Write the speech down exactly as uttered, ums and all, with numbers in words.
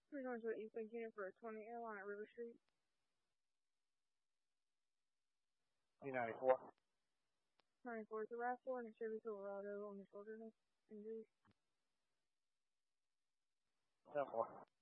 We're going to East Lake Unit for a twenty airline at River Street. D ninety-four. ninety-four is a Raptor and a Chevy Silverado on the shoulder injury. ten four.